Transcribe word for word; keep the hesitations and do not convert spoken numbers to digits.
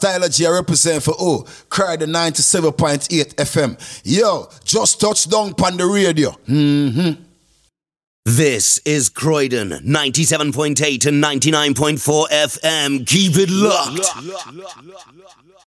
Tyler G, I represent for oh, Cry the ninety-seven point eight F M. Yo, just touch down on the radio. Mm-hmm. This is Croydon, ninety-seven point eight and ninety-nine point four F M. Keep it locked.